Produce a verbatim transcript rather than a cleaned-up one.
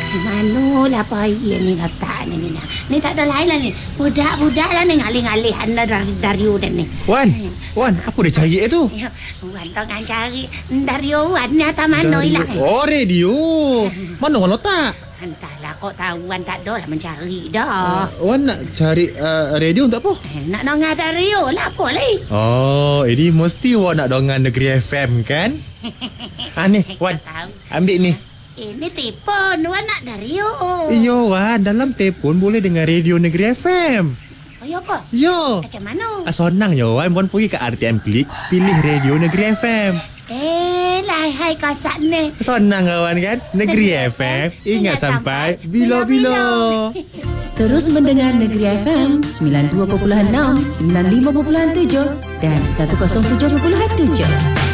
Manolah payah ni letak ni ni. Ni tak ada lain lah ni. Budak-budak lah ni ngalih-ngalih anda dari Dario dan ni. Wan, Wan, apa dia cari tu? Ya, Wan tengah cari Dario Wan ni atas mana hilang. Oh, radio. Mana Wan letak? Entahlah, kau tahu Wan tak ada lah mencari dah. Uh, Wan nak cari uh, radio untuk apa? Eh, nak dengar Dario lah apa lagi. Oh, ini mesti Wan nak dengar Negeri F M kan? Ha ni, Wan. Ambil ni. Ini telefon Wan nak Dario. Iyo Wan, dalam telefon boleh dengar radio Negeri F M. Oh ya ke? Yo. Macam mana? Ah, senang je Wan. Wan pergi ke R T M Klik, pilih radio Negeri F M. Eh, lah hai kasat ni. Senang kawan kan? Negeri F M, ingat sampai bila-bila. Terus mendengar Negeri F M sembilan puluh dua perpuluhan enam, sembilan puluh lima perpuluhan tujuh dan seratus tujuh perpuluhan tujuh.